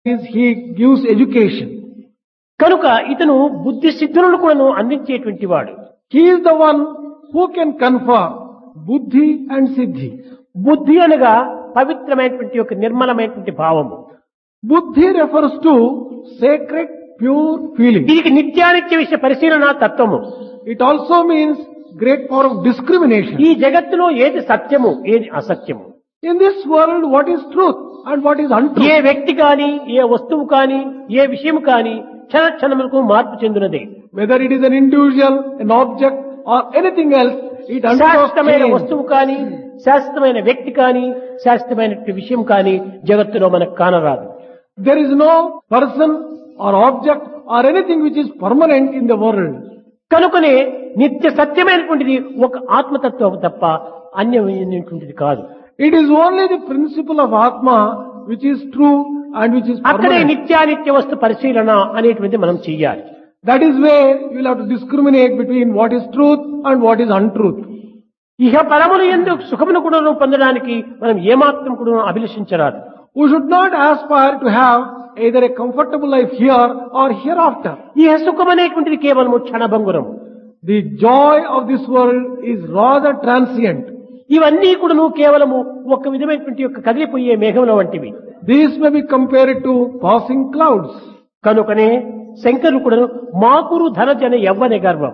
is he gives education. కనుక ఇతను బుద్ధి సిద్ధులను కూడాను అందించేటువంటి వాడు. He is the one who can confer buddhi and siddhi. బుద్ధి అనగా పవిత్రమైనటువంటి ఒక నిర్మలమైనటువంటి భావము. Buddhi refers to sacred, pure feeling. దీనికి నిత్యానిత్య విషయ పరిశీలన తత్వము. It also means great power of discrimination. ఈ జగత్తులో ఏది సత్యము ఏది అసత్యము, In this world, what is truth and what is A untruth? వ్యక్తి కాని ఏ వస్తువు కాని ఏ విషయం కాని క్షణ క్షణములకు మార్పు చెందినదే. Whether it is an individual, an object or anything else, it undergoes శాశ్వతమైన change. వస్తువు కాని శాశ్వతమైన వ్యక్తి కాని శాశ్వతమైన విషయం కాని జగత్తులో మనకు కానరాదు. There is no person or object or anything which is permanent in the world. కనుకనే నిత్య సత్యమైనటువంటిది ఒక ఆత్మతత్వం తప్ప అన్యమైనటువంటిది కాదు. It is only the principle of Atma which is true and which is అక్కడే permanent. నిత్యానిత్య వస్తు పరిశీలన అనేటువంటిది మనం చెయ్యాలి. That is where you will have to discriminate between what is truth and what is untruth. ఇహ పరములు ఎందుకు సుఖమును కూడా పొందడానికి మనం ఏమాత్రం కూడా అభిలషించరాదు. We should not aspire to have either a comfortable life here or hereafter. ఈ సుఖం అనేటువంటిది కేవలము క్షణభంగురం. The joy of this world is rather transient. ఇవన్నీ కూడాను కేవలము ఒక విధమైనటువంటి యొక్క కదిలిపోయే మేఘముల వంటివి. These may be compared to passing clouds. కనుకనే శంకరుడు కూడా మాకురు ధనజన యవ్వన గర్వం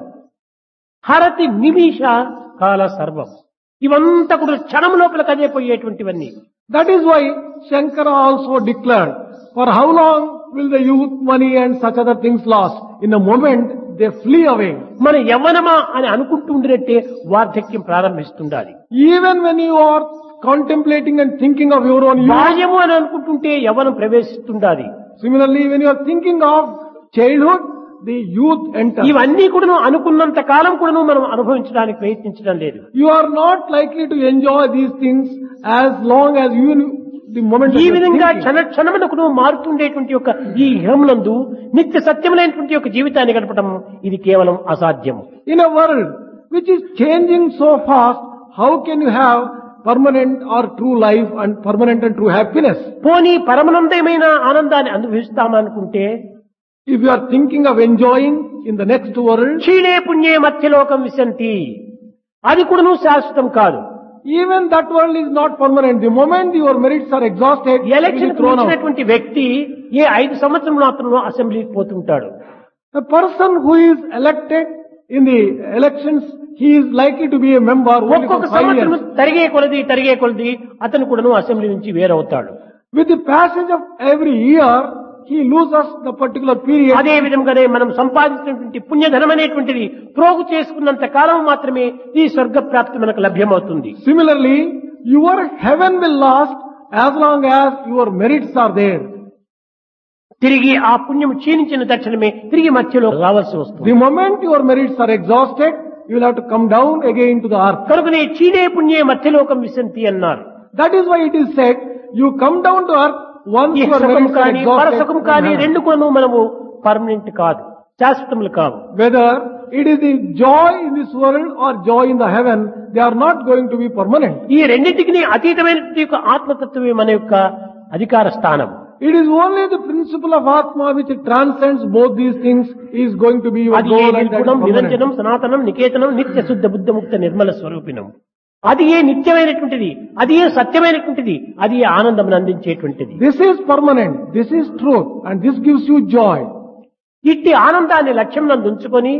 హరతి నిమిష కాల సర్వం, ఇవంతా కూడా క్షణం లోపల కదిలిపోయేటువంటివన్నీ. That is why Shankara also declared, for how long will the youth, money and such other things last? In a moment they flee away. మన యవ్వనమా అని అనుకుంటూ ఉండినట్టే వార్ధక్యం ప్రారంభిస్తుండాలి. Even when you are contemplating and thinking of your own youth, బాల్యము అని అనుకుంటుంటే యవ్వనం ప్రవేశిస్తుండాలి. similarly when you are thinking of childhood, the youth enters. ఇవన్నీ కూడా అనుకున్నంత కాలం కూడా మనం అనుభవించడానికి ప్రయత్నించడం లేదు. You are not likely to enjoy these things as long as you the moment ఈ of your విధంగా thinking. క్షణ క్షణమునకు మారుతుండేటువంటి యొక్క ఈ ఇహమునందు నిత్య సత్యములైనటువంటి యొక్క జీవితాన్ని గడపడం ఇది కేవలం అసాధ్యము. In a world which is changing so fast, how can you have permanent or true life and permanent and true happiness? పోనీ పరమానందమైన ఆనందాన్ని అనుభవిస్తామనుకుంటే If you are thinking of enjoying in the next world, క్షీణే పుణ్యే మధ్యలోకం విశంతి, అది కూడాను శాశ్వతం కాదు. even that world is not permanent. The moment your merits are exhausted, you will election be thrown out. వచ్చినటువంటి వ్యక్తి ఏ 5 సంవత్సరం మాత్రం అసెంబ్లీకి పోతుంటాడు. A person who is elected in the elections, he is likely to be a member only for ఒక్కొక్క 5 సంవత్సరం years. తరిగే కొలది అతను కూడాను అసెంబ్లీ నుంచి వేరవుతాడు. With the passage of every year, he loses the particular period. అదే విధంగానే మనం సంపాదించినటువంటి పుణ్యధనం అనేటువంటిది ప్రోగు చేసుకున్నంత కాలం మాత్రమే ఈ స్వర్గ ప్రాప్తి మనకు లభ్యమవుతుంది. Similarly, your heaven will last as long as your merits are there. తిరిగి ఆ పుణ్యం క్షీణించిన తక్షణమే తిరిగి మధ్యలో రావాల్సి వస్తుంది. The moment your merits are exhausted, you will have to come down again to the earth. కనుకనే క్షీణే పుణ్యే మధ్యలోకం విశంతి అన్నారు. That is why it is said, you come down to earth once ఈ your సుఖం merits are కానీ పరసుఖం exhausted. కానీ from heaven. రెండు కూడా మనము permanent కాదు, శాశ్వతములు కావు. Whether it is the joy in this world or joy in the heaven, they are not going to be permanent. ఈ రెండింటికి అతీతమైనటువంటి యొక్క ఆత్మతత్వమే మన యొక్క అధికార స్థానం. It is only the principle of Atma which transcends both these things is going to be your అది goal A and that is నిర్గుణం permanent. నిరంజనం సనాతనం నికేతనం నిత్య శుద్ధ బుద్ధ ముక్త నిర్మల స్వరూపిణం. అది ఏ నిత్యమైనటువంటిది, అది ఏ సత్యమైనటువంటిది, అది ఏ ఆనందం అందించేటువంటిది. This is permanent, this is truth and this gives you joy. ఇట్టి ఆనందాన్ని లక్ష్యం నందు ఉంచుకొని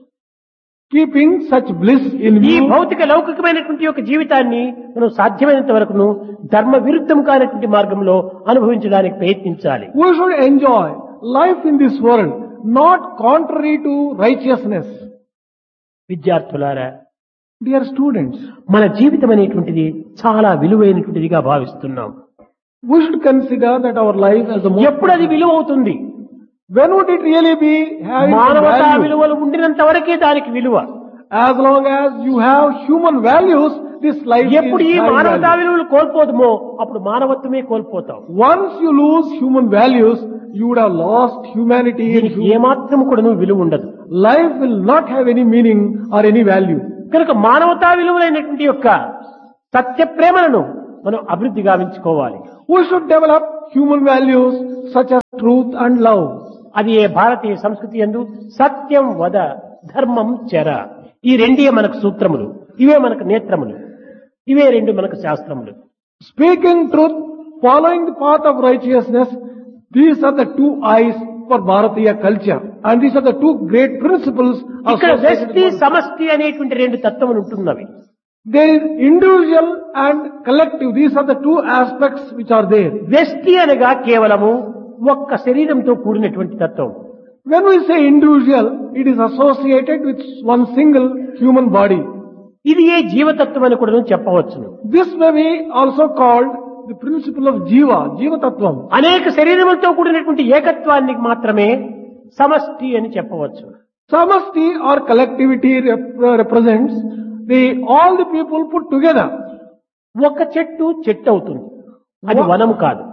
Keeping such bliss in ఈ view, భౌతిక లౌకికమైనటువంటి యొక్క జీవితాన్ని మనం సాధ్యమైనంత వరకును ధర్మ విరుద్ధం కానటువంటి మార్గంలో అనుభవించడానికి ప్రయత్నించాలి. we should enjoy life in this world, not contrary to righteousness. విద్యార్థులారా, Dear students, మన జీవితం అనేటువంటిది చాలా విలువైనటువంటిదిగా భావిస్తున్నాం. we should consider that our life as the most. ఎప్పుడు అది విలువ అవుతుంది? When would it really be having some మానవతా value? విలువలు ఉండినంత వరకే దానికి విలువ. As long as you have human values, this life is ఎప్పుడు ఈ having మానవతా value. విలువలు కోల్పోదుమో అప్పుడు మానవత్వమే కోల్పోతాం. Once you lose human values, you would have lost humanity. దీనికి ఏమాత్రం కూడా విలువ ఉండదు. Life will not have any meaning or any value. కనుక మానవతా విలువలైనటువంటి యొక్క సత్య ప్రేమలను మనం అభివృద్ధి గావించుకోవాలి. We should develop human values such as truth and love. అది ఏ భారతీయ సంస్కృతి యందు సత్యం వద ధర్మం చెర, ఈ రెండే మనకు సూత్రములు, ఇవే మనకు నేత్రములు, ఇవే రెండు మనకు శాస్త్రములు. Speaking truth, following the path of righteousness, these are the two eyes for Bharatiya culture. And these are the two great principles of ఇక్కడ society. వ్యష్టి సమష్టి అనేటువంటి రెండు తత్వములు ఉంటున్నవి. There is individual and collective. These are the two aspects which are there. వ్యష్టి అనగా కేవలము ఒక్క శరీరంతో కూడినటువంటి తత్వం. When we say individual, it is associated with one single human body. ఇది ఏ జీవతత్వం అని కూడా చెప్పవచ్చును. This may be also called the principle of Jiva, Jiva Tattvam. అనేక శరీరములతో కూడినటువంటి ఏకత్వాన్ని మాత్రమే సమష్టి అని చెప్పవచ్చు. Samasti or collectivity represents all the people put together. ఒక చెట్టు చెట్టు అవుతుంది, అది వనము కాదు.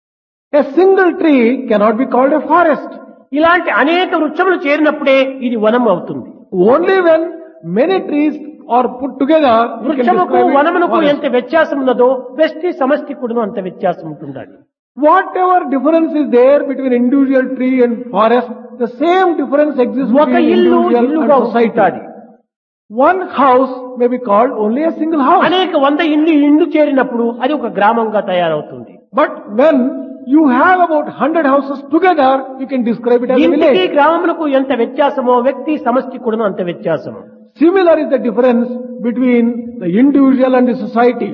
A single tree cannot be called a forest. ఇలాంటి అనేక వృక్షములు చేరినప్పుడే ఇది వనం అవుతుంది. Only when many trees are put together, we can వృక్షముకు describe it వనమునకు forest. ఎంత వ్యత్యాసం ఉన్నదో వ్యష్టి సమష్టి కూడా అంత వ్యత్యాసం ఉంటుండాలి. Whatever difference is there between individual tree and forest, the same difference exists ఒక between ఇల్లు individual ఇల్లుగా and society. ఉంటుంది. One house may be called only a single house. అనేక 100 ఇల్లు చేరినప్పుడు అది ఒక గ్రామంగా తయారవుతుంది. But when you have about 100 houses together, you can describe it as a ఇంటికి village. గ్రామములకు ఎంత వ్యత్యాసమో వ్యక్తి సమష్టి కూడా అంత వ్యత్యాసము. Similar is the difference between the individual and the society.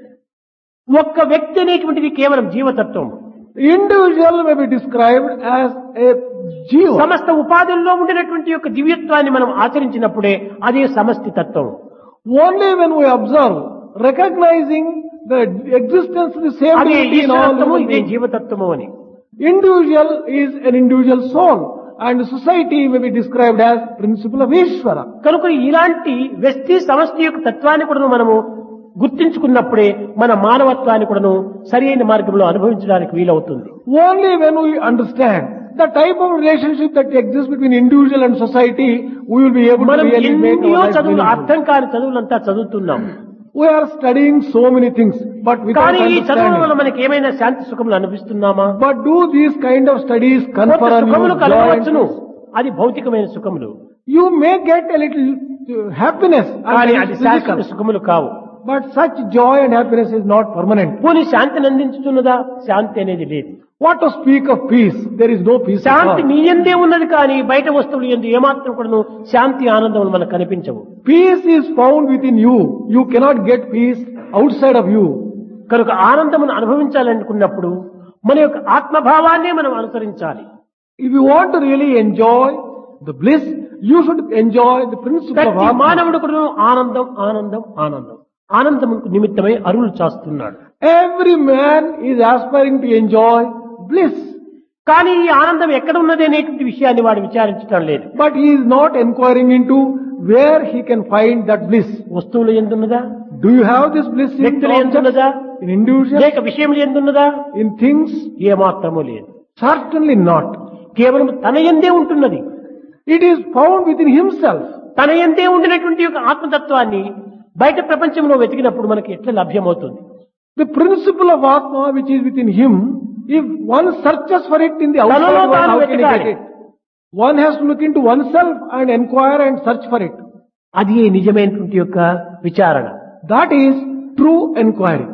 ఒక్క వ్యక్తి అనేటువంటిది కేవలం జీవతత్వం. Individual may be described as a jiva. సమస్త ఉపాధుల్లో ఉండినటువంటి యొక్క దివ్యత్వాన్ని మనం ఆచరించినప్పుడే అదే సమష్టి తత్వం. Only when we observe, recognizing the existence of the same అదే divinity in all ఈశ్వరత్వము, human ఇదే beings. జీవతత్వము అని. Individual is an individual soul, and society may be described as principle of Ishvara. కనుక ఇలాంటి వ్యష్టి సమష్టి యొక్క తత్వాన్ని కూడా మనము గుర్తించుకున్నప్పుడే మన మానవత్వాన్ని కూడాను సరి అయిన మార్గంలో అనుభవించడానికి వీలవుతుంది. Only when we understand the type of relationship that exists between individual and society, we will be able to మనం really make ఎన్నో our life చదువులు, meaningful. అర్థం కాని చదువులంతా చదువుతున్నాం. We are studying so many things, but without కానీ ఈ చదువుల వల్ల understanding. మనకి ఏమైనా శాంతి సుఖములు అనిపిస్తున్నామా? But do these kind of studies కొంత confer on you సుఖములు joy కలగవచ్చును, and peace? అది భౌతికమైన సుఖములు. You may get a little happiness, కానీ and అది that is శాశ్వత physical. సుఖములు కావు. But such joy and happiness is not permanent. పోనీ శాంతిని అందించుతున్నదా? శాంతి అనేది లేదు. What to speak of peace? There is no peace at Shanti all. నీ యందే ఉన్నది, కానీ బయట వస్తువులు యందు ఏమాత్రం కూడా శాంతి ఆనందం మనకు కనిపించవు. Peace is found within you. You cannot get peace outside of you. కనుక ఆనందమును అనుభవించాలనుకున్నప్పుడు మన యొక్క ఆత్మభావాన్నే మనం అనుసరించాలి. If you want to really enjoy the bliss, you should enjoy the principle of ప్రతి Atma. మానవుడు కూడా ఆనందం ఆనందం ఆనందం ఆనందముకు నిమిత్తమై అరువులు చాస్తున్నాడు. Every man is aspiring to enjoy bliss. కానీ ఈ ఆనందం ఎక్కడ ఉన్నది అనేటువంటి విషయాన్ని వాడు విచారించడం లేదు. But he is not inquiring into where he can find that bliss. వస్తువులు ఎందున్నదా? Do you have this bliss in వ్యక్తులు objects, ఎందున్నదా? in individuals, లేక విషయములు ఎందున్నదా? in things? ఏమాత్రము లేదు. Certainly not. కేవలం తన యందే ఉంటున్నది. It is found within himself. తన యందే ఉండినటువంటి యొక్క ఆత్మతత్వాన్ని బయట ప్రపంచంలో వెతికినప్పుడు మనకి ఎట్లా లభ్యమవుతుంది? The principle of Atma which is within him, if one searches for it in the outside తనలో world, తాను how can he get వెతకాలి. it? One has to look into oneself and inquire and search for it. అది నిజమైనటువంటి యొక్క విచారణ. That is true inquiry.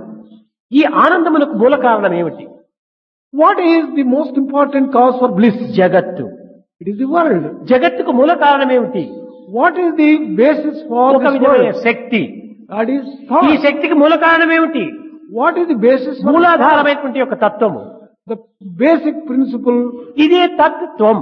ఈ ఆనందములకు మూల కారణం ఏమిటి? What is the most important cause for bliss? జగత్తు. It is the world. జగత్తుకు మూల కారణం ఏమిటి? What is the basis for ఒక this విధమైన world? శక్తి. That is ఈ thought. శక్తికి మూల కారణం ఏమిటి? What is the basis for thought? మూలాధారమైనటువంటి యొక్క తత్వము. The basic principle, ఇదే తత్వం.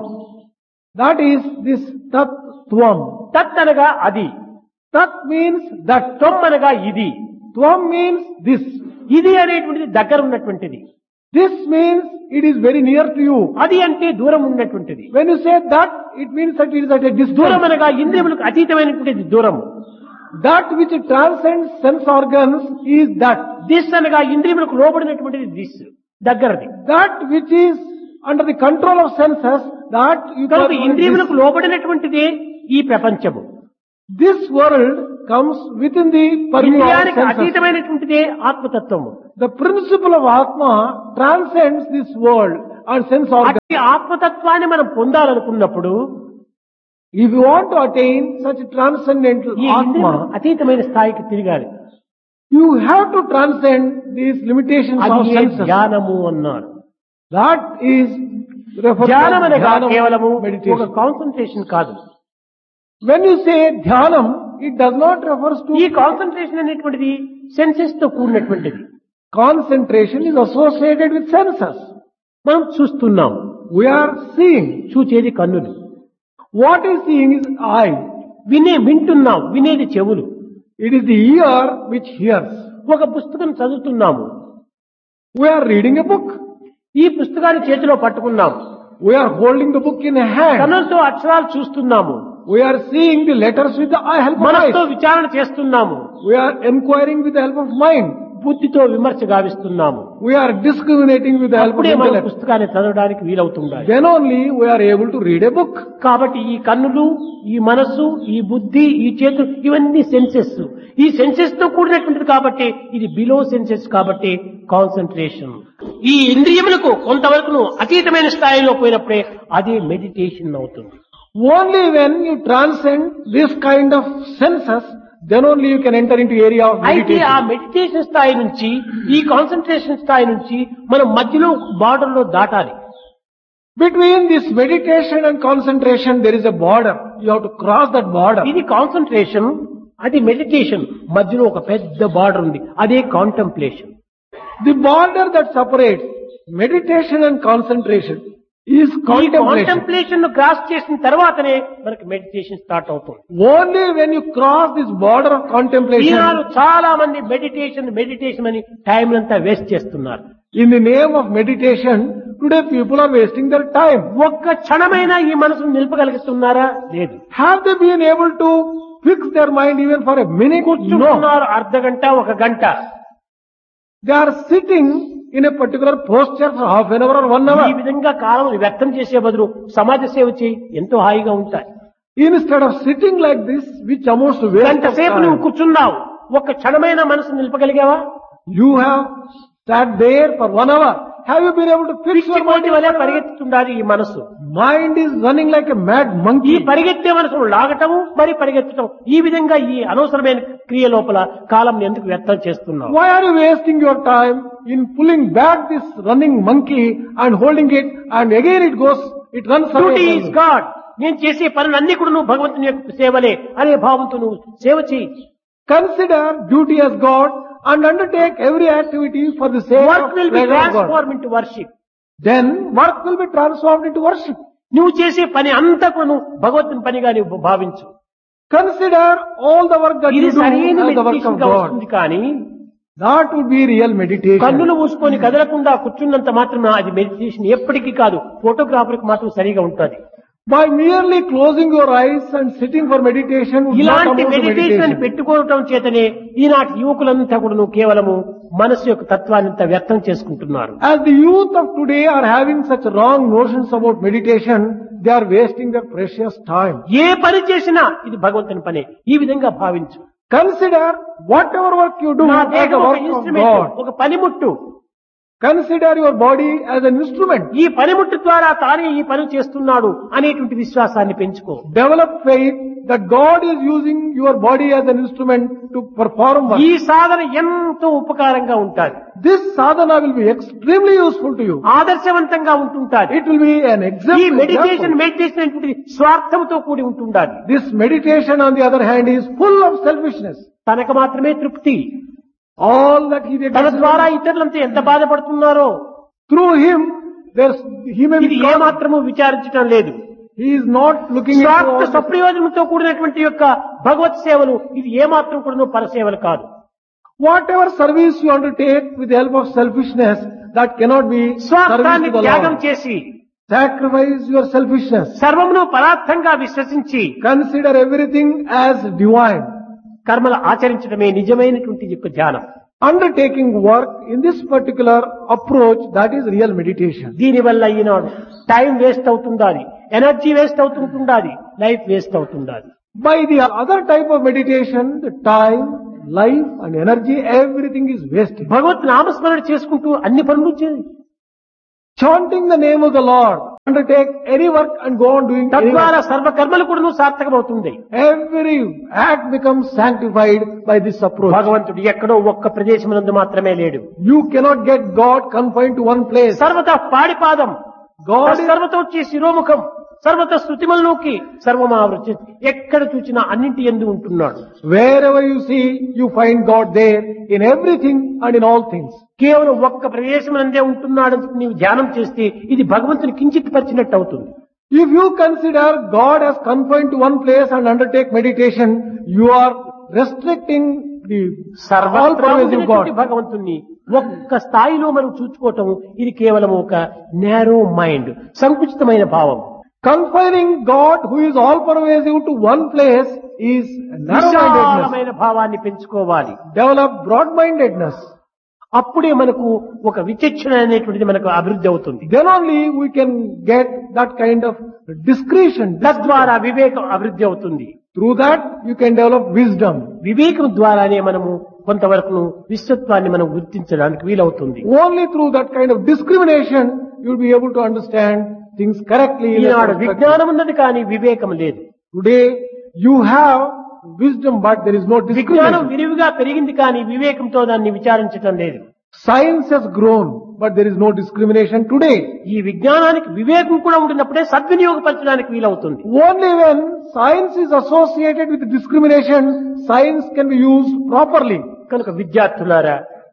that is this Tat Tvam. తత్ అనగా అది, Tat means that. త్వం అనగా ఇది. Tvam means this. ఇది అనేటువంటిది దగ్గర ఉన్నటువంటిది. This means it is very near to you. అది అంటే దూరం ఉన్నటువంటిది. When you say that, it means that it is at a దూరం distance. అనగా ఇంద్రియములకు అతీతమైనటువంటిది దూరం. That which transcends sense organs is that. This అనగా ఇంద్రియములకు లోబడినటువంటిది this, దగ్గరది. That which is under the control of senses, that you కనుక call ఇంద్రియములకు లోబడినటువంటిదే ఈ ప్రపంచము. this world comes within the purview of ఇంద్రియానికి senses. అతీతమైనటువంటిదే ఆత్మతత్వము. The principle of Atma transcends this world and sense organs. అట్టి ఆత్మతత్వాన్ని మనం పొందాలనుకున్నప్పుడు If you want to attain such transcendental ఈ ఇంద్రియములకు Atma, అతీతమైన స్థాయికి తిరగాలి. you have to transcend these limitations of అది senses. ధ్యానము అన్నారు. That is referred ధ్యానం to as అనగా dhyana కేవలము ఒక meditation. కాన్సన్ట్రేషన్ కాదు. When you say dhyanam, it does not refer ఈ to కాన్సన్ట్రేషన్ అనేటువంటిది సెన్సెస్ తో కూడినటువంటిది. concentration is associated with senses. మనం చూస్తున్నాం, We are seeing. చూచేది కన్నులు. What is seeing is eye. వింటున్నాం, వినేది చెవులు. It is the ear which hears. ఒక పుస్తకం చదువుతున్నాము, We are reading a book. ఈ పుస్తకాన్ని చేతిలో పట్టుకున్నాం, We are holding the book in a hand. కన్నులతో అక్షరాలు చూస్తున్నాము, We are seeing the letters with the eye help of మనసుతో eyes. విచారణ చేస్తున్నాము, We are inquiring with the help of mind. బుద్ధితో విమర్శ గావిస్తున్నాము. We are discriminating with the help of అప్పుడే మన intellect. పుస్తకాన్ని చదవడానికి వీలవుతుండాలి. Then only we are able to read a book. కాబట్టి ఈ కన్నులు, ఈ మనస్సు, ఈ బుద్ధి, ఈ చేతులు ఇవన్నీ సెన్సెస్. ఈ సెన్సెస్ తో కూడినటువంటిది కాబట్టి ఇది బిలో సెన్సెస్ కాబట్టి కాన్సన్ట్రేషన్. ఈ ఇంద్రియములకు కొంతవరకు అతీతమైన స్థాయిలో పోయినప్పుడే అది మెడిటేషన్ అవుతుంది. Only when you transcend this kind of senses, then only you can enter into area of అయితే ఆ meditation. మెడిటేషన్ స్థాయి నుంచి ఈ కాన్సన్ట్రేషన్ స్థాయి నుంచి మనం మధ్యలో బార్డర్ లో దాటాలి. Between this meditation and concentration, there is a border. You have to cross that border. ఇది కాన్సన్ట్రేషన్, అది మెడిటేషన్. మధ్యలో ఒక పెద్ద బార్డర్ ఉంది, అదే contemplation. The border that separates meditation and concentration is ఈ contemplation. కాంటెంప్లేషన్ ను క్రాస్ చేసిన తర్వాతనే మనకి మెడిటేషన్ స్టార్ట్ అవుతుంది. Only when you cross this border of Eenadu contemplation, చాలా మంది మెడిటేషన్ అని టైం అంతా వేస్ట్ చేస్తున్నారు. in the name of meditation, today people are wasting their time. ఒక్క క్షణమైనా ఈ మనసును నిలపగలుగుతున్నారా? లేదు. Have they been able to fix their mind even for a minute? No. కూర్చుంటున్నారు అర్ధ గంట, ఒక గంట. They are sitting in a particular posture for half an hour or 1 ఈ hour. విధంగా కాలం వ్యక్తం చేసే బదులు సమాజ సేవ చేయి, ఎంతో హాయిగా ఉంటాయి. Instead of sitting like this, which amounts to waste గంట of సేపు నువ్వు time, కూర్చున్నావు, ఒక్క క్షణమైన మనసు నిలపగలిగావా? you have sat there for 1 hour. Have you been able to fix your mind? పిచ్చిపోటి వలె పరిగెత్తుతుండాలి ఈ మనసు. Mind is running like a mad ఈ monkey. పరిగెత్తే మనసును లాగటము, మరి పరిగెత్తటం, ఈ విధంగా ఈ అనవసరమైన క్రియ లోపల కాలం ఎందుకు వ్యర్థం చేస్తున్నావు? Why are you wasting your time in pulling back this running monkey and holding it, and again it runs duty away? Is God. నేను చేసే పనులన్నీ కూడా నువ్వు భగవంతుని యొక్క సేవలే అనే భావంతో నువ్వు సేవ చేయి. Consider duty as God and undertake every activity for the sake work of will be pleasure of God. Transform into worship. Then work will be transformed into worship. నువ్వు చేసే పని అంతా కూడా నువ్వు భగవంతుని పనిగా నువ్వు భావించు. Consider all the work that ఇది you do సరైన as the work meditation of గా God. వస్తుంది. కానీ That would be real meditation. కన్నులు మూసుకొని కదలకుండా కూర్చున్నంత మాత్రం అది మెడిటేషన్ ఎప్పటికీ కాదు. ఫోటోగ్రాఫర్కి మాత్రం సరిగా ఉంటుంది. By merely closing your eyes and sitting for meditation would not ఇలాంటి amount to మెడిటేషన్ meditation. పెట్టుకోవటం చేతనే ఈనాటి యువకులంతా కూడా నువ్వు కేవలము మనసు యొక్క తత్వాన్ని అంతా వ్యర్థం చేసుకుంటున్నారు. As the youth of today are having such wrong notions about meditation, they are wasting their precious time. ఏ పని చేసినా ఇది భగవంతుని పనే, ఈ విధంగా భావించు. Consider whatever work you do నా as దేహం the ఒక work of ఇన్స్ట్రుమెంట్, God. ఒక పనిముట్టు. Consider your body as an instrument. ఈ పనిముట్టు ద్వారా తానే ఈ పని చేస్తున్నాడు అనేటువంటి విశ్వాసాన్ని పెంచుకో. Develop faith that God is using your body as an instrument to perform work. ఈ సాధన ఎంతో ఉపకారంగా ఉంటుంది, This sadhana will be extremely useful to you. ఆదర్శవంతంగా ఉంటుంటాది. It will be an ఈ example. మెడిటేషన్ అనేటువంటిది స్వార్థంతో కూడి ఉంటుండాలి. This meditation, on the other hand, is full of selfishness. తనకు మాత్రమే తృప్తి. All that he తన did ద్వారా ఇతరులంతా ఎంత బాధపడుతున్నారో through him, he may ఇది be ఏమాత్రము విచారించడం లేదు. he is not looking into స్వార్థ all this. సప్రయోజనంతో కూడినటువంటి యొక్క భగవత్ సేవలు ఇది ఏమాత్రం కూడా పరసేవలు కాదు. Whatever service you undertake with the help of selfishness, that cannot be service స్వార్థాన్ని to the త్యాగం Lord. చేసి Sacrifice your selfishness. సర్వమును పరార్థంగా విశ్వసించి Consider everything as divine. కర్మలు ఆచరించడమే నిజమైనటువంటి యొక్క ధ్యానం. Undertaking work in this particular approach, that is real meditation. దీనివల్ల ఈనాడు time waste అవుతుండాలి, energy waste అవుతుండాలి, life waste అవుతుండాలి. By the other type of meditation, the time, life and energy, everything is wasted. భగవత్ నామస్మరణ చేసుకుంటూ అన్ని పనులు చేయి. Chanting the name of the Lord, undertake any work and go on doing any తద్వారా work. సర్వకర్మలు కూడా సార్థకమవుతుంది. Every act becomes sanctified by this approach. భగవంతుడు ఎక్కడో ఒక్క ప్రదేశమునందు మాత్రమే లేడు. You cannot get God confined to one place. సర్వత పాడిపాదం, God is సర్వతోచ్చి శిరోముఖం, సర్వత స్థుతిమల్లోకి సర్వమావృత్తి. ఎక్కడ చూసినా అన్నింటి యందు ఉంటున్నాడు. wherever you see, you find God there in everything and in all things. కేవలం ఒక్క ప్రదేశమునందే ఉంటున్నాడని నీవు ధ్యానం చేస్తే ఇది భగవంతుని కించిత్ పరిచినట్టు అవుతుంది. If you consider God as confined to one place and undertake meditation, you are restricting the all pervasive God. భగవంతుని ఒక్క స్థాయిలో మనం చూసుకోవటం ఇది కేవలం ఒక నేరో మైండ్, సంకుచితమైన భావం. Confining God who is all pervasive to one place is narrow-mindedness. విశాలమైన భావాన్ని పెంచుకోవాలి. Develop broad-mindedness. అప్పుడే మనకు ఒక విచక్షణ అనేటువంటిది మనకు అభివృద్ధి అవుతుంది. Then only we can get that kind of discretion. తద్వారా వివేకం అభివృద్ధి అవుతుంది. Through that you can develop wisdom. వివేకం ద్వారానే మనము కొంతవరకు విశ్వత్వాన్ని మనం గుర్తించడానికి వీలవుతుంది. Only through that kind of discrimination you will be able to understand things correctly. ఈనాడు విజ్ఞానం ఉన్నది కానీ వివేకం లేదు. Today you have wisdom but there is no విజ్ఞానం discrimination. విరివిగా పెరిగింది కానీ వివేకంతో దాన్ని విచారించటం లేదు. Science has grown but there is no discrimination today. ఈ విజ్ఞానానికి వివేకం కూడా ఉండినప్పుడే సద్వినియోగపరచడానికి వీలవుతుంది. Only when science is associated with discrimination, science can be used properly. కనుక విద్యార్థులారా,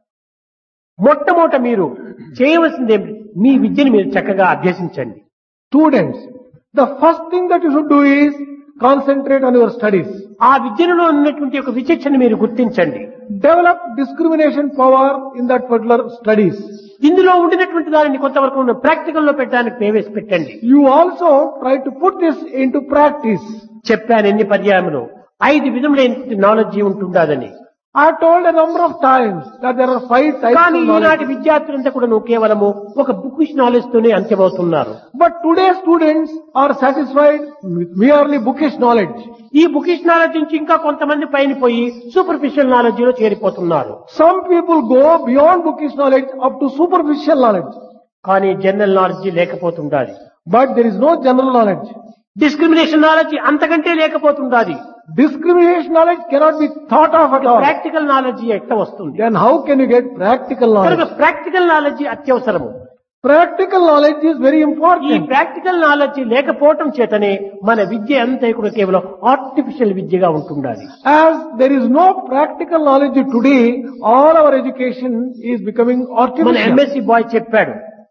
మొట్టమొదట మీరు చేయవలసింది మీ విద్యను మీరు చక్కగా అభ్యసించండి. Students, the first thing that you should do is concentrate on your studies. ఆ విద్యలో ఉన్నటువంటి ఒక విచక్షణ మీరు గుర్తించండి. Develop discrimination power in that particular studies. ఇందులో ఉండినటువంటి దానిని కొంతవరకు ప్రాక్టికల్ లో పెట్టడానికి ప్రవేశపెట్టండి. You also try to put this into practice. చెప్పాను ఎన్ని పర్యాయములు 5 విధములైన knowledge ఉంటుండదని. I told a number of times that there are 5 types కానీ of ఈనాటి knowledge. విద్యార్థులంతా కూడా కేవలము ఒక బుకిష్ నాలెడ్జ్ తోనే అంత్యమవుతున్నారు. But today's students are satisfied with merely bookish knowledge. ఈ బుకిష్ నాలెడ్జ్ నుంచి ఇంకా కొంతమంది పైన పోయి సూపర్ఫిషియల్ నాలెడ్జ్ లో చేరిపోతున్నారు. Some people go beyond bookish knowledge up to superficial knowledge. కానీ general knowledge లేకపోతుండాలి. But there is no general knowledge. Discrimination knowledge అంతకంటే లేకపోతుండాలి. Discrimination knowledge cannot be thought of at all. Practical knowledge ఎట్లా వస్తుంది? Then how can you get practical కనుక knowledge? Practical knowledge అత్యవసరము. Practical knowledge is very ఈ important. Practical knowledge లేకపోవటం చేతనే మన విద్య అంతా కూడా కేవలం ఆర్టిఫిషియల్ విద్యగా ఉంటుండాలి. As there is no practical knowledge today, all our education is becoming మన artificial. ఎంఎస్సి బాయ్ చెప్పాడు,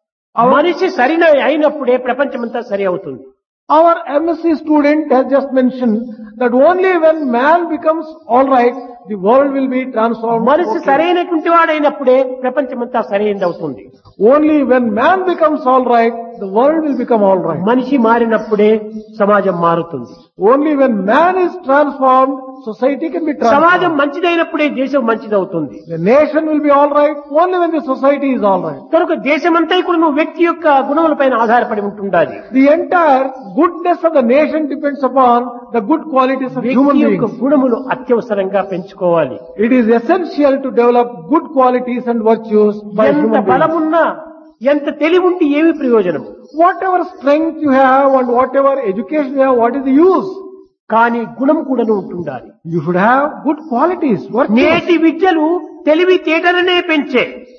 మనిషి సరైన అయినప్పుడే ప్రపంచమంతా సరి అవుతుంది. Our MSc student has just mentioned that only when man becomes alright, the world will be transformed. మనిషి Okay. సరైనటువంటి వాడైనప్పుడే ప్రపంచమంతా సరైనది అవుతుంది. Only when man becomes alright, the world will become alright. మనిషి మారినప్పుడే సమాజం మారుతుంది. Only when man is transformed, society can be సమాజం transformed. మంచిదైనప్పుడే దేశం మంచిదవుతుంది. The nation will be alright only when the society is alright. కనుక దేశమంతా కూడా నువ్వు వ్యక్తి యొక్క గుణములపైన ఆధారపడి ఉంటుండాలి. The entire goodness of the nation depends upon the good qualities of human వ్యక్తి యొక్క beings. గుణములు అత్యవసరంగా పెంచుకోవాలి. It is essential to develop good qualities and virtues by ఎంత human beings. బలమున్నా ఎంత తెలివి ఉంటే ఏమి ప్రయోజనం? Whatever strength you have and whatever education you have, what is the use? కానీ గుణం కూడా ఉంటుండాలి. You should have good qualities, virtues. నేటి విద్యలు తెలివి తేటలనే పెంచే,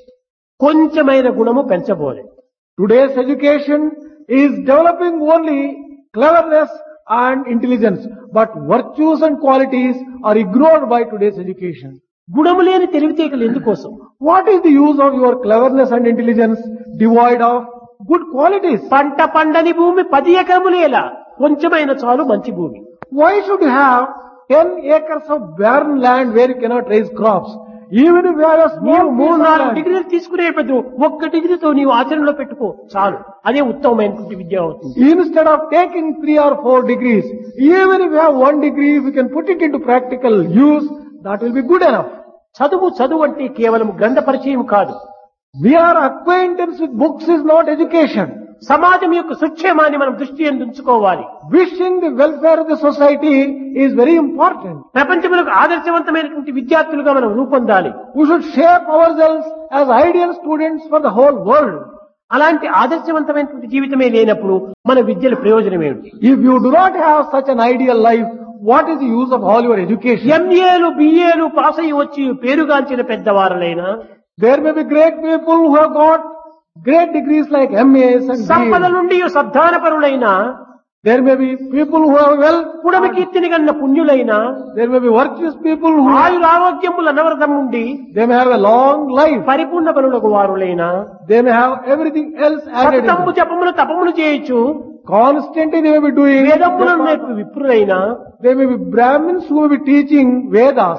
కొంచెమైన గుణము పెంచబోలే. Today's education is developing only cleverness and intelligence, but virtues and qualities are ignored by today's education. గుణము లేని తెలివితేటలు ఎందుకోసం? What is the use of your cleverness and intelligence devoid of good qualities? పంట పండని భూమి 10 ఎకరములేలా, కొంచెమైన చాలు మంచి భూమి. Why should you have 10 acres of barren land where you cannot raise crops? Even if you have a small నీవు piece of 3-4 land, డిగ్రీలు తీసుకునే బదులు 1 డిగ్రీతో నీవు ఆచరణలో పెట్టుకో చాలు. అదే ఉత్తమమైనటువంటి విద్య అవుతుంది. instead of taking 3 or 4 degrees, even if you have 1 degree, if you can put it into practical use, that will be good enough. చదువు అంటే కేవలం గ్రంథ పరిచయం కాదు. Mere acquaintance with books is not education. సమాజం యొక్క సుక్షేమాన్ని మనం దృష్టి ఉంచుకోవాలి. Wishing the welfare of the society is very important. ప్రపంచములకు ఆదర్శవంతమైనటువంటి విద్యార్థులుగా మనం రూపొందాలి. We should shape ourselves as ideal students for the whole world. అలాంటి ఆదర్శవంతమైనటువంటి జీవితమే లేనప్పుడు మన విద్యల ప్రయోజనం ఏమిటి? If you do not have such an ideal life, what is the use of all your education? ఎంఏలు బిఏలు pass అయ్యి వచ్చి పేరుగాంచిన పెద్దవారులైనా, There may be great people who have got great degrees like MAs and సంపద BAs. నుండి సద్ధానపరులైనా, There may be people who have wealth. పుడమి కీర్తిని గన్న పుణ్యులైనా, There may be virtuous people who ఆయురారోగ్యముల అనవరతం నుండి they may have a long life. పరిపూర్ణ బలులకు వారులైనా, They may have everything else added. సతతము జపములు తపములు చేయొచ్చు, Constantly they may be doing. వేదములను నేర్పు విప్రులైనా, There may be Brahmins who may be teaching Vedas.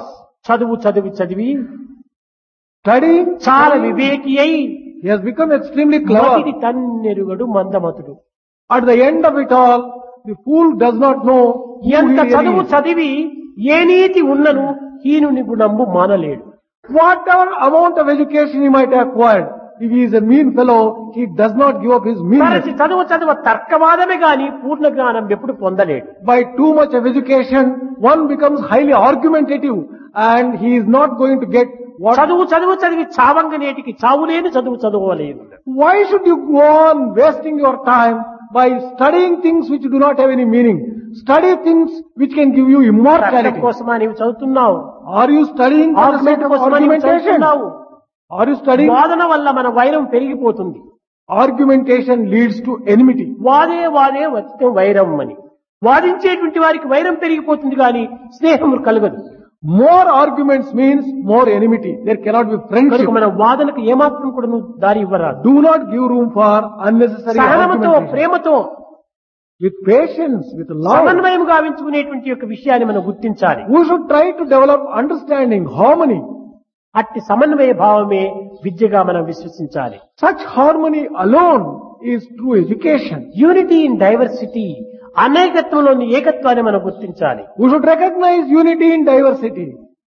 చదివి Studying. చాలా వివేకి అయి He has become extremely clever. మతిని తన్నెరుగడు మందమతుడు. At the end of it all, the fool does not know who ఎంత he చదువు really is. చదివి ఏ నీతి ఉన్నను హీనుని గుణంబు మానలేడు. Whatever amount of education he might have acquired, if he is a mean fellow, he does not give up his meanness. తరచి చదువు తర్కవాదమే గాని పూర్ణ జ్ఞానం ఎప్పుడు పొందలేడు. By too much of education, one becomes highly argumentative and he is not going to get what. చదివి చావంగ నేటికి చావులేని చదువుకోలేదు. Why should you go on wasting your time by studying things which do not have any meaning? Study things which can give you immortality. కోసమా నీవు చదువుతున్నావు? Are you studying for the sake of కోసమా నీవు argumentation? చదువుతున్నావు? Are you studying? వాదన వల్ల మన వైరం పెరిగిపోతుంది. Argumentation leads to enmity. వాదే వచ్చిన వైరం అని వాదించేటువంటి వారికి వైరం పెరిగిపోతుంది కానీ స్నేహం కలగదు. More arguments means more enmity. There cannot be friendship. కనుక మన వాదనకు ఏమాత్రం కూడా నువ్వు దారి ఇవ్వరాదు. Do not give room for unnecessary సహనముతో argumentation. ప్రేమతో With patience, with love. సమన్వయం గావించుకునేటువంటి యొక్క విషయాన్ని మనం గుర్తించాలి. We should try to develop understanding, harmony. అట్టి సమన్వయ భావమే విద్యగా మనం విశ్వసించాలి. Such harmony alone is true education. Unity in diversity, అనేకత్వంలోని ఏకత్వాన్ని మనం గుర్తించాలి. We should recognize unity in diversity.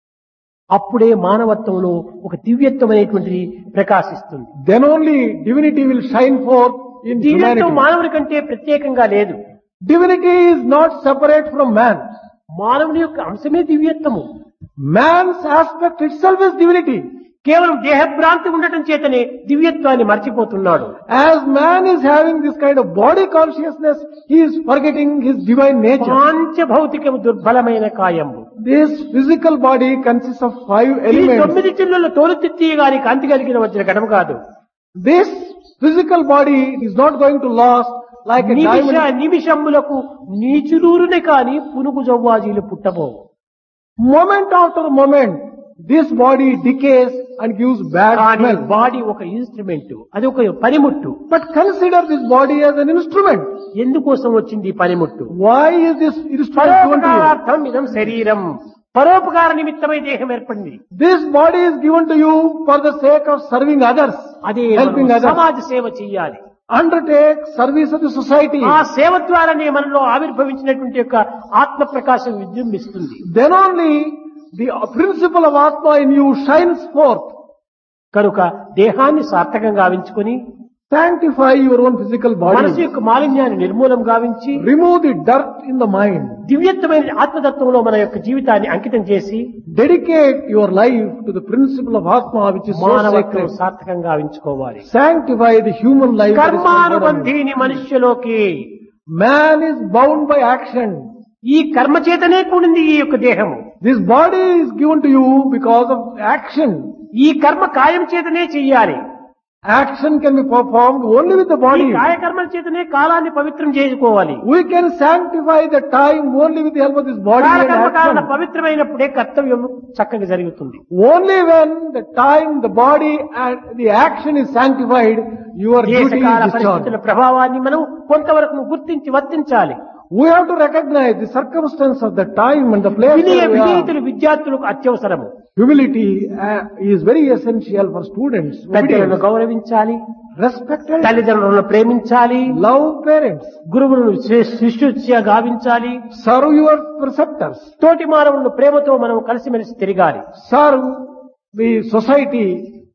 అప్పుడే మానవత్వంలో ఒక దివ్యత్వం అనేటువంటిది ప్రకాశిస్తుంది. Then only divinity will shine forth in దివ్యత్వం humanity. మానవుడి కంటే ప్రత్యేకంగా లేదు. Divinity is not separate from man. మానవుని యొక్క అంశమే దివ్యత్వము. Man's aspect itself is divinity. కేవలం దేహభ్రాంతి ఉండటం చేతనే దివ్యత్వాన్ని మర్చిపోతున్నాడు. As man is having this kind of body consciousness, he is forgetting his divine nature. పాంచభౌతికము దుర్బలమైన కాయము. This physical body consists of 5 ఈ elements. 9 చిల్లుల తోలుతిత్తి గాని కాంతి కలిగిన వచ్చిన ఘటన కాదు. This physical body is not going to last like a diamond. నిమిషములకు నీచులూరునే కాని పునుగు జవ్వాజీలు పుట్టబోవు. Moment after moment, this body decays and gives bad smell. Body ఒక instrument, అది ఒక పనిముట్టు. But consider this body as an instrument. ఎందుకోసం వచ్చింది ఈ పనిముట్టు? Why is this instrument given to you? పరోపకారార్థం ఇదం శరీరం, పరోపకార నిమిత్తమై దేహం ఏర్పడింది. This body is given to you for the sake of serving others, అదే helping others. సమాజ సేవ చెయ్యాలి. Undertake service of the society. ఆ సేవ ద్వారానే మనలో ఆవిర్భవించినటువంటి యొక్క ఆత్మ ప్రకాశం విజృంభిస్తుంది. Then only the principle of Atma in you shines forth. కనుక దేహాన్ని సార్థకంగా గావించుకొని Sanctify your own physical మనసు body. యొక్క మాలిన్యాన్ని నిర్మూలం గావించి Remove the dirt in the mind. దివ్యత్వమైన ఆత్మతత్వంలో మన యొక్క జీవితాన్ని అంకితం చేసి Dedicate your life to the principle of Atma, which is so మానవత్వం sacred. సార్థకంగా గావించుకోవాలి. Sanctify the human life. that is so important. కర్మానుబంధీని మనుష్యలోకి, Man is bound by action. ఈ కర్మ చేతనే కూడింది ఈ యొక్క దేహము. This body is given to you because of action. ఈ కర్మ కాయం చేతనే చెయ్యాలి. Action can be performed only with the ఈ body. కాయకర్మల చేతనే కాలాన్ని పవిత్రం చేసుకోవాలి. We can sanctify the time only with the help of this body and కాలకర్మ కారణ action. పవిత్రమైనప్పుడే కర్తవ్యం చక్కగా జరుగుతుంది. Only when the time, the body and the action is sanctified, your duty దేశకాల is discharged. పరిస్థితుల ప్రభావాన్ని మనం కొంతవరకు గుర్తించి వర్తించాలి. We have to recognize the circumstance of the time and the place వినయ where we are. వినీతులు విద్యార్థులకు అత్యవసరము. Humility is very essential for students. పెద్దలను Obedience. గౌరవించాలి, Respect elders. తల్లిదండ్రులను ప్రేమించాలి, Love parents. గురువులను శిష్యుత్య గావించాలి, Serve your preceptors. తోటి మానవులను ప్రేమతో మనం కలిసిమెలిసి తిరగాలి. Serve the society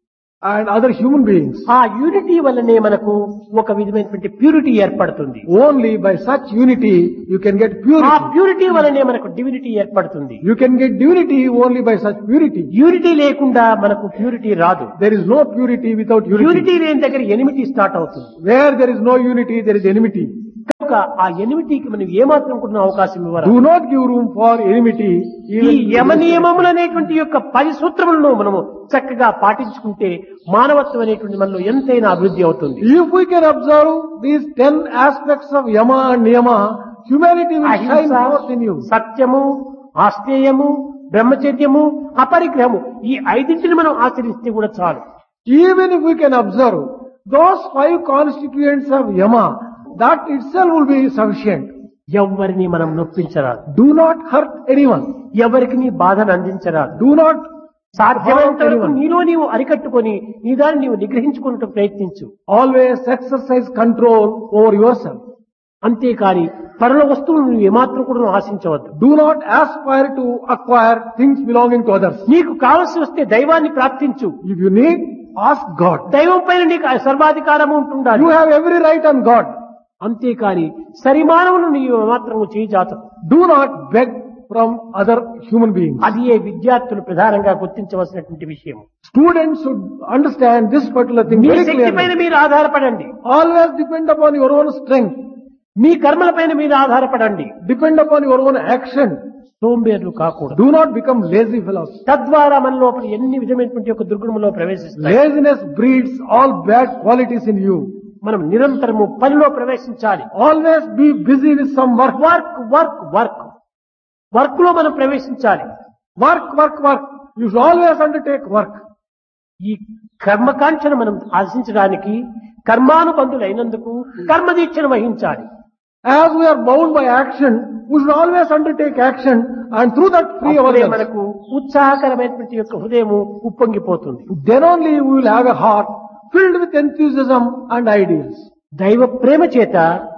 and other human beings. ఆ యూనిటీ వల్లనే మనకు ఒక విధమైనటువంటి ప్యూరిటీ ఏర్పడుతుంది. Only by such unity you can get ఆ purity. ప్యూరిటీ వల్లనే మనకు డివినిటీ ఏర్పడుతుంది. You can get divinity only by such purity. Unity లేకుండా మనకు ప్యూరిటీ రాదు. There is no purity without unity. Unity లేని దగ్గర ఎనిమిటీ స్టార్ట్ అవుతుంది. Where there is no unity, there is enmity. కనుక ఆ ఎనిమిటీకి మనం ఏమాత్రం కూడా అవకాశం ఇవ్వరు. Do not give room for enmity. ఈ Even యమ నియమములు అనేటువంటి యొక్క 10 సూత్రములను మనము చక్కగా పాటించుకుంటే మానవత్వం అనేటువంటి మనలో ఎంతైనా అభివృద్ధి అవుతుంది. if we can observe these 10 aspects of yama and niyama, humanity will shine forth in you. సత్యము, ఆస్తేయము, బ్రహ్మచర్యము, అపరిగ్రహము ఈ ఐదింటిని మనం ఆచరిస్తే కూడా చాలు. Even if we can observe those 5 constituents of yama, that itself will be sufficient. ఎవరిని మనం నొప్పించరాదు. Do not hurt anyone. ఎవరికి నీ బాధను అందించరాదు. Do not సాధ్యమైనంత వరకు నీలో నీవు అరికట్టుకొని నీ దాన్ని నీవు నిగ్రహించుకుంటూ ప్రయత్నించు. always exercise control over yourself. అంతేకాని పరుల వస్తువులను నువ్వు ఏమాత్రం కూడా నువ్వు ఆశించవద్దు. Do not aspire to acquire things belonging to others. నీకు కావలసి వస్తే దైవాన్ని ప్రార్థించు. If you need, ask God. దైవం పైన నీకు సర్వాధికారము ఉంటుండాలి. You have every right on God. అంతేకాని సరిమానవులు నీవు మాత్రం చేయజాతకు. Do not beg from other human beings. అది ఏ విద్యార్థులు ప్రధానంగా గుర్తించవలసినటువంటి విషయం. Students should understand this particular thing me very శక్తి పైన clearly. మీరు ఆధారపడండి. Always depend upon your own strength. మీ కర్మల పైన మీరు ఆధారపడండి. Depend upon your own action. సోంబేర్లు కాకూడదు. Do not become lazy fellows. తద్వారా మన లోపల ఎన్ని విధమైనటువంటి యొక్క దుర్గుణంలో ప్రవేశిస్తాయి. Laziness breeds all bad qualities in you. మనం నిరంతరము పనిలో ప్రవేశించాలి. Always be busy with some work. Work work work work లో మనం ప్రవేశించాలి. Work, work, work. You should always undertake work. ఈ కర్మకాంక్షను మనం ఆశించడానికి కర్మానుబంధులైనందుకు కర్మదీక్షను వహించాలి. As we are bound by action, we should always undertake action and through that free అప్పుడే ourselves. మనకు ఉత్సాహకరమైనటువంటి యొక్క హృదయము ఉప్పొంగిపోతుంది. Then only we will have a heart filled with enthusiasm and ideals. దైవ ప్రేమ చేత,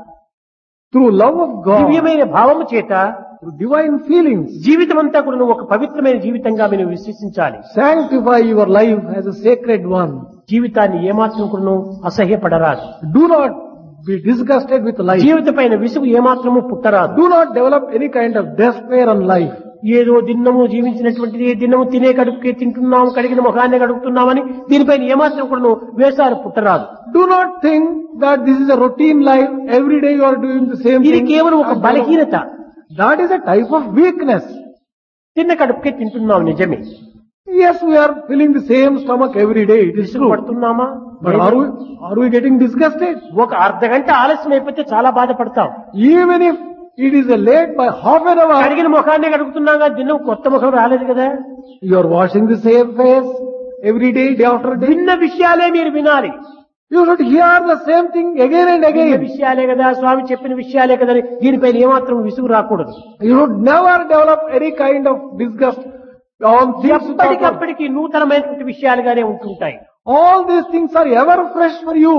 Through love of God, దివ్యమైన భావము చేత through divine feelings, జీవితం అంతా కూడా నువ్వు ఒక పవిత్రమైన జీవితంగా మీరు విశ్వసించాలి. sanctify your life as a sacred one. జీవితాన్ని ఏమాత్రం కూడా అసహ్యపడరాదు. Do not be disgusted with life. జీవిత పైన విసుగు ఏమాత్రము పుట్టరాదు. Do not develop any kind of despair on life. ఏదో దిన్నము జీవించినటువంటిది, దిన్నము తినే కడుపుకే తింటున్నాం, కడిగిన ముఖాన్ని కడుగుతున్నామని దీనిపైన ఏమాత్రం కూడా వేసారు పుట్టరాదు. Do not think that this is a routine life. Every day you are doing the same ఇది thing. కేవలం ఒక బలహీనత. That is a type of weakness. తిన్న కడుపుకే తింటున్నాం నిజమే. Yes, we are filling the same stomach every day. It is విసుగు true. పడుతున్నామా? But are we getting disgusted? ఒక అర్ధ గంట ఆలస్యం అయిపోతే చాలా బాధపడతాం. Even if it is late by half an hour, కడిగిన ముఖాన్ని కడుగుతున్నాం కానీ దిన్నం కొత్త ముఖం రాలేదు కదా. you are washing the same face every day, day after day. విన్న విషయాలే మీరు వినాలి. You should hear the same thing again and విన్న again. విషయాలే కదా, స్వామి చెప్పిన విషయాలే కదా, దీనిపైన ఏమాత్రం విసుగు రాకూడదు. You should never develop any kind of disgust on things which are- ఎప్పటికప్పటికి నూతనమైనటువంటి విషయాలుగానే ఉంటుంటాయి. All these things are ever fresh for you.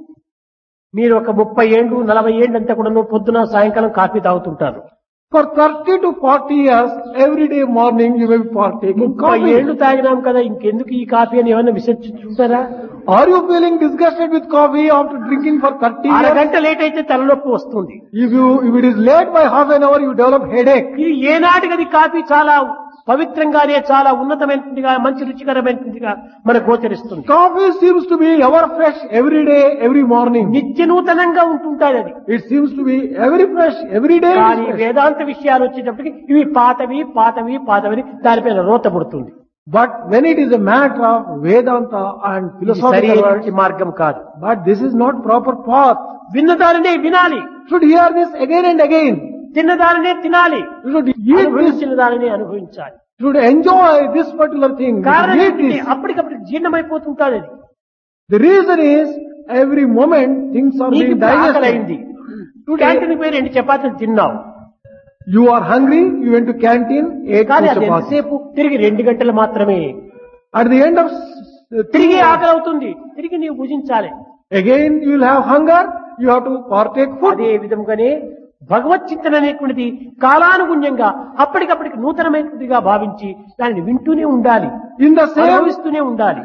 మీరు ఒక 30 ఏళ్ళు 40 ఏళ్ళు అంతా కూడా పొద్దున సాయంకాలం coffee తాగుతుంటారు. For 30 to 40 years, every day morning you may be partaking 30 coffee. ఏళ్ళు తాగినాం కదా ఇంకెందుకు ఈ కాఫీ అని ఏమైనా విసర్జించుంటారా? Are you feeling disgusted with coffee after drinking for 30 years? అరగంట లేట్ అయితే తలనొప్పి వస్తుంది. If it is late by half an hour, you develop headache. ఇది ఏనాటికది కాఫీ చాలా పవిత్రంగానే చాలా ఉన్నతమైనదిగా మంచి రుచికరమైనదిగా మనకు గోచరిస్తుంది. Coffee seems to be ever fresh every day, every morning. నిత్య నూతనంగా ఉంటుంటాయి అది. It seems to be every fresh, every day. it is కానీ fresh. వేదాంత విషయాలు వచ్చేటప్పటికి ఇవి పాతవి పాతవి పాతవి దానిపైన రోత పుడుతుంది. But when it is a matter of Vedanta and ఇది philosophical సరైనటువంటి words, మార్గం కాదు. but this is not proper path. విన్నదానినే వినాలి, Should hear this again and again. తిన్నదానినే తినాలి, You should eat this. అనుభవించిన దానినే అనుభవించాలి. Should enjoy this particular thing. You should కారణం eat ఏంటంటే this. అప్పటికప్పుడు జీర్ణమైపోతుంటాడు అది. The reason is every moment things are నీకు being ఆకలి digested. అయింది, క్యాంటీన్కి పోయి 2 చపాతీలు తిన్నావు, You are hungry, you went to canteen, ate కానీ 2 అది chapatis. ఎంతసేపు తిరిగి 2 గంటలు మాత్రమే. At the end of తిరిగి ఆకలి అవుతుంది, తిరిగి నీవు భుజించాలి. again you will have hunger, you have to partake food. అదే విధంగానే భగవత్ చింతన అనేటువంటిది కాలానుగుణ్యంగా అప్పటికప్పటికి నూతనమైనదిగా భావించి దానిని వింటూనే ఉండాలి, In the same అనుభవిస్తూనే ఉండాలి.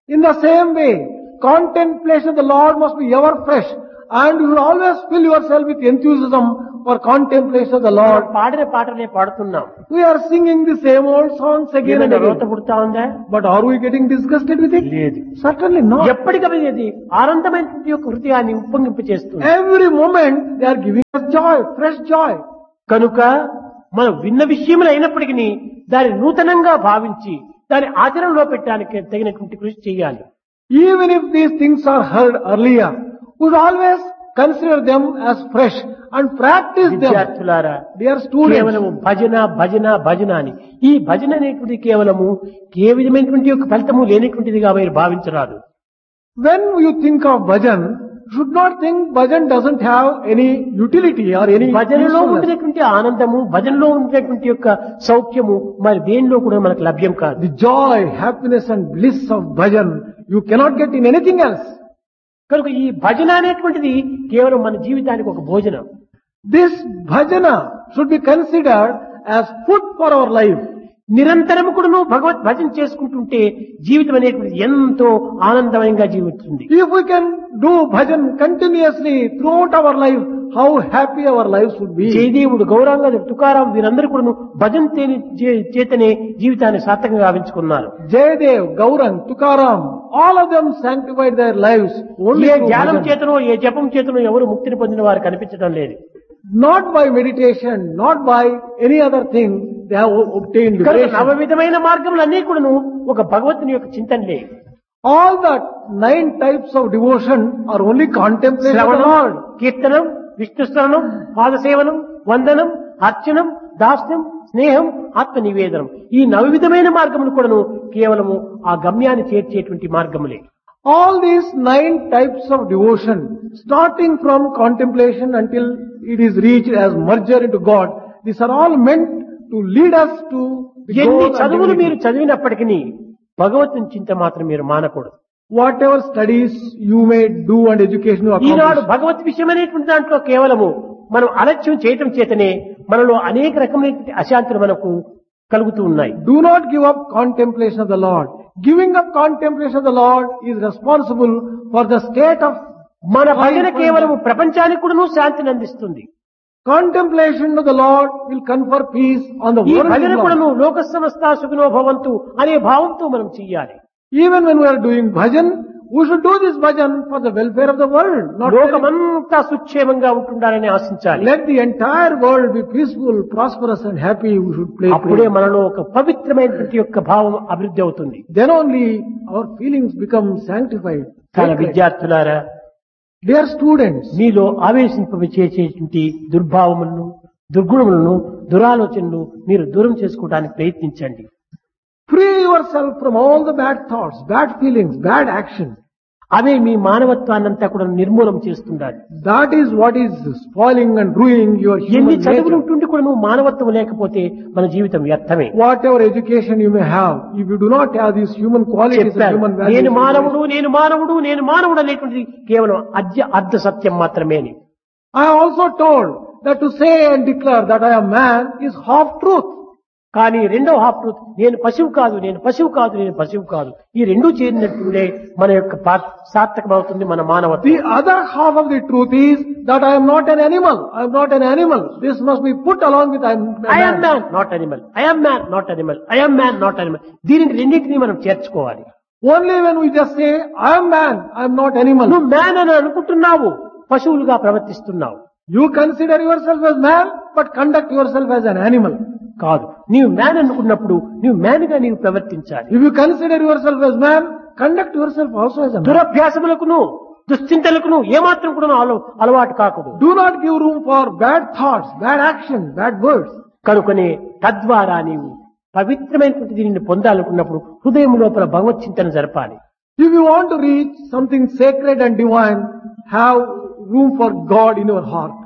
In the same way, contemplation of the Lord must be ever fresh, and you will always fill yourself with enthusiasm for contemplation of the Lord. పాడిన పాటలే పాడుతున్నాం. We are singing the same old songs again and ఏమైనా రోత again. పుడతా ఉందా? But are we getting disgusted with it? లేదు. Certainly not. ఎప్పటికప్పుడు ఇది ఆనందమైనటువంటి యొక్క హృదయాన్ని ఉప్పొంగింపు చేస్తుంది. Every moment they are giving us joy, fresh joy. కనుక మనం విన్న విషయములు అయినప్పటికీ దాన్ని నూతనంగా భావించి దాన్ని ఆచరణలో పెట్టడానికి తగినటువంటి కృషి చేయాలి. Even if these things are heard earlier, we should always consider them as fresh and practice them. విద్యార్థులారా, Dear students, కేవలము భజన భజన భజన అని ఈ భజన అనేటువంటి కేవలము ఏ విధమైనటువంటి యొక్క ఫలితము లేనటువంటిదిగా మీరు భావించరాదు. when you think of bhajan, you should not think bhajan doesn't have any utility or any భజనలో usefulness. ఉండేటువంటి ఆనందము, భజనలో ఉండేటువంటి యొక్క సౌఖ్యము మరి దేనిలో కూడా మనకు లభ్యం కాదు. The joy, happiness and bliss of bhajan you cannot get in anything else. కనుక ఈ భజన అనేటువంటిది కేవలం మన జీవితానికి ఒక భోజనం. This bhajana should be considered as food for our life. నిరంతరము కూడాను భగవత్ భజన చేసుకుంటుంటే జీవితం అనేటువంటిది ఎంతో ఆనందమయంగా జీవిస్తుంది. If we can do bhajan continuously throughout our life, how happy our lives would be. జయదేవుడు, Gauranga, Tukaram వీరందరూ కూడాను భజన చేతనే జీవితాన్ని సార్థకంగా గావించుకున్నారు. Jayadev, Gaurang, Tukaram, all of them sanctified their lives only A through ధ్యానం bhajan. చేతనో ఏ జపం చేతనో ఎవరు ముక్తిని పొందిన వారు కనిపించడం లేదు. Not by meditation, not by any other thing, they have obtained కనుక liberation. నవ విధమైన మార్గములన్నీ కూడాను ఒక భగవంతుని యొక్క చింతనలే. All the 9 types of devotion are only contemplation of the శ్రవణం, Lord. కీర్తనం, విష్ణుస్మరణం, పాదసేవనం, వందనం, అర్చనం, దాస్యం, స్నేహం, ఆత్మ నివేదనం ఈ నవ విధమైన మార్గములు కూడాను కేవలము ఆ గమ్యాన్ని చేర్చేటువంటి మార్గములే. All these 9 types of devotion, starting from contemplation until it is reached as merger into God, these are all meant to lead us to the ఎన్ని goal and చదువులు divinity. మీరు చదివినప్పటికీ భగవంతుని చింత మాత్రం మీరు మానకూడదు. Whatever studies you may do and education you Eenadu accomplish, భగవత్ విషయం అనేటువంటి దాంట్లో కేవలము మనం అలక్ష్యం చేయటం చేతనే మనలో అనేక రకమైనటువంటి అశాంతులు మనకు కలుగుతూ ఉన్నాయి. do not give up contemplation of the Lord. Giving up contemplation of the Lord is responsible for the state of మన భజన కేవలము ప్రపంచానికి కూడాను శాంతిని అందిస్తుంది. contemplation of the Lord will confer peace on the ఈ world. భజన of కూడాను Lord. లోక సమస్త సుఖినో భవంతు అనే భావంతో మనం చెయ్యాలి. Even when we are doing bhajan, we should do this bhajan for the welfare of the world, not లోకమంతా సుక్షేమంగా ఉంటుండాలని ఆశించాలి. let the entire world be peaceful, prosperous and happy. We should play. అప్పుడే మనలో ఒక పవిత్రమైనటువంటి యొక్క భావం అభివృద్ధి అవుతుంది. Then only our feelings become sanctified. చాలా Sacred. విద్యార్థులారా, Dear students, మీలో ఆవేశింపచేసేటువంటి దుర్భావములను, దుర్గుణములను, దురాలోచనలు మీరు దూరం చేసుకోవడానికి ప్రయత్నించండి. free yourself from all the bad thoughts, bad feelings, bad action. అవే మీ మానవత్వాన్నంతా కూడా నిర్మూలం చేస్తుండాలి. That is what is spoiling and ruining your ఎన్ని human చదువులు nature. ఉంటుండి కూడా నువ్వు మానవత్వం లేకపోతే మన జీవితం వ్యర్థమే. Whatever education you may have, if you do not have these human qualities and చెప్పారు, human values, నేను మానవుడు, నేను మానవుడు, నేను మానవుడు అనేటువంటిది కేవలం అర్ధ సత్యం మాత్రమే అని. I also told that to say and declare that I am man is half truth. కానీ రెండో హాఫ్ ట్రూత్, నేను పశువు కాదు, నేను పశువు కాదు, నేను పశువు కాదు, ఈ రెండూ చేరినట్టుండే మన యొక్క సార్థకమవుతుంది మన మానవత్వం. The other half of the truth is that I am not an animal. I am not an animal. This must be put along with I am a I am man. Man not animal, I am man not animal, I am man not animal, దీనిని రెండింటినీ మనం చేర్చుకోవాలి. Only when we just say I am man, I am not animal. నువ్వు man అని అనుకుంటున్నావు, పశువులుగా ప్రవర్తిస్తున్నావు. You consider yourself as man, but conduct yourself as an animal. కాదు, నీవు man అనుకున్నప్పుడు నీవు మ్యాన్ గా నీవు ప్రవర్తించాలి. If you consider yourself as man, conduct yourself also as a man. దురభ్యాసములకును దుశ్చింతలకును ఏమాత్రం కూడా అలవాటు కాకూడదు. Do not give room for bad thoughts, bad action, bad words. కనుకనే తద్వారా నీవు పవిత్రమైనటువంటి దీనిని పొందాలనుకున్నప్పుడు హృదయం లోపల భగవత్ చింతన జరపాలి. If you want to reach something sacred and divine, have room for God in your heart.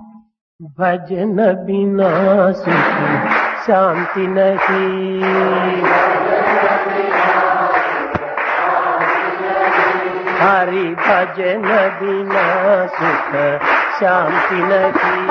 భజన బినా సుఖి శాంతి నహి, హరి భజన బినా సుఖ శాంతి నహి.